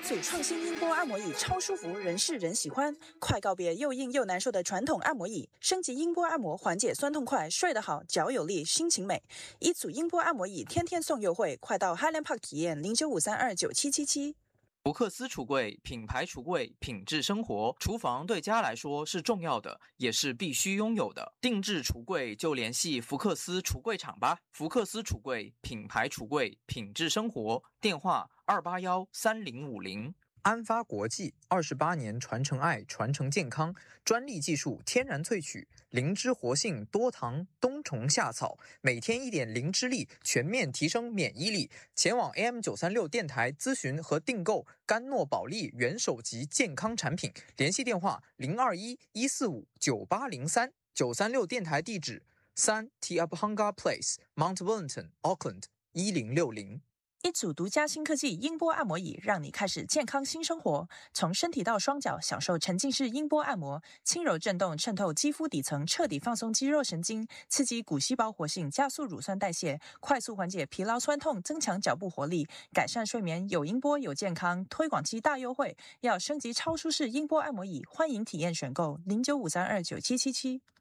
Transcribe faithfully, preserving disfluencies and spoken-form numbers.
组创新音波按摩椅超舒服，人是人喜欢。快告别又硬又难受的传统按摩椅，升级音波按摩，缓解酸痛快，睡得好，脚有力，心情美。一组音波按摩椅天天送优惠，快到 Highland Park 体验零九五三二九七七七。 福克斯橱柜，品牌橱柜，品质生活。厨房对家来说是重要的，也是必须拥有的。定制橱柜就联系福克斯橱柜厂吧。福克斯橱柜，品牌橱柜，品质生活。电话二八幺三零五零。 安发国际二十八年传承爱，传承健康，专利技术天然萃取，灵芝活性多糖冬虫夏草，每天一点灵芝力，全面提升免疫力。前往 A M 九三六电台咨询和订购甘诺宝利元首级健康产品，联系电话零二一一四五九八零三。九三六电台地址三 Te Apahanga Place Mount Wellington Auckland 一零六零。 一组独家新科技音波按摩椅，让你开始健康新生活。从身体到双脚，享受沉浸式音波按摩，轻柔震动渗透肌肤底层，彻底放松肌肉神经，刺激骨细胞活性，加速乳酸代谢，快速缓解疲劳酸痛，增强脚部活力，改善睡眠。有音波有健康，推广期大优惠，要升级超舒适音波按摩椅，欢迎体验选购零九五三二九七七七。